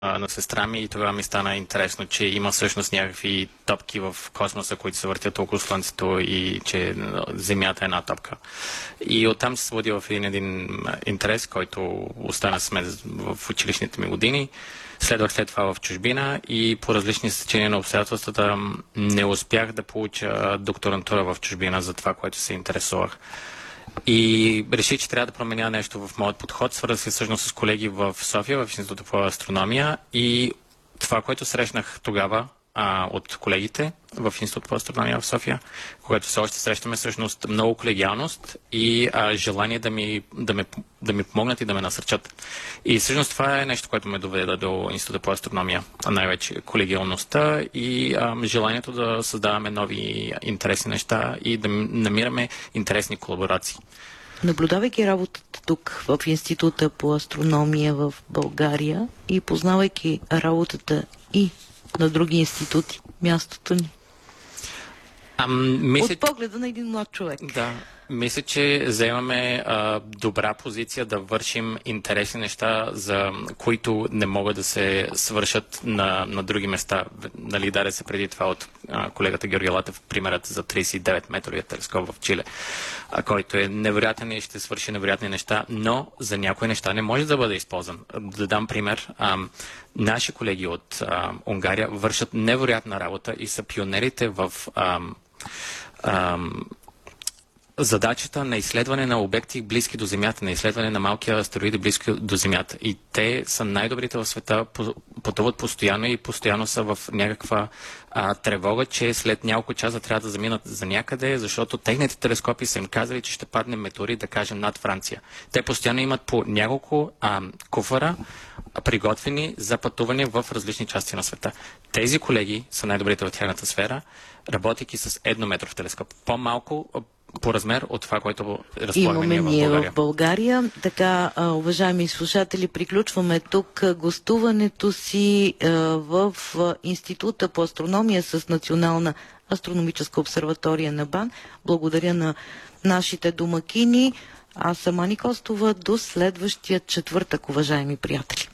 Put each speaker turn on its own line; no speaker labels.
на сестра ми и тогава ми стана интересно, че има всъщност някакви топки в космоса, които се въртят около Слънцето и че Земята е една топка. И оттам се своди в един интерес, който остана с мен в училищните ми години. Следвах след това в чужбина и по различни стечения на обстоятелствата не успях да получа докторантура в чужбина за това, което се интересувах. И реших, че трябва да променя нещо в моят подход. Свързах се всъщност с колеги в София, в Института по астрономия и това, което срещнах тогава от колегите в Института по астрономия в София, когато все още срещаме всъщност много колегиалност и желание да ми помогнат и да ме насърчат. И всъщност това е нещо, което ме доведе до Института по астрономия, най-вече колегиалността и желанието да създаваме нови интересни неща и да намираме интересни колаборации.
Наблюдавайки работата тук в Института по астрономия в България и познавайки работата и на други институти, мястото ни? От погледа на един млад човек.
Да, мисля, че заемаме добра позиция да вършим интересни неща, за които не могат да се свършат на други места. Нали, даде се преди това от колегата Георги Латев примерът за 39-метровия телескоп в Чиле, който е невероятен и ще свърши невероятни неща, но за някои неща не може да бъде използван. Да дам пример. Наши колеги от Унгария вършат невероятна работа и са пионерите в задачата на изследване на обекти близки до Земята, на изследване на малки астероиди близки до Земята. И те са най-добрите в света, пътуват постоянно и постоянно са в някаква тревога, че след няколко часа трябва да заминат за някъде, защото техните телескопи са им казали, че ще падне метеорит, да кажем, над Франция. Те постоянно имат по няколко куфара приготвени за пътуване в различни части на света. Тези колеги са най-добрите в тяхната сфера, работейки с еднометров телескоп. По-малко по размер от това, което разполагаме ние в България.
Така, уважаеми слушатели, приключваме тук гостуването си в Института по астрономия с Национална астрономическа обсерватория на БАН. Благодаря на нашите домакини. Аз съм Ани Костова. До следващия четвъртък, уважаеми приятели.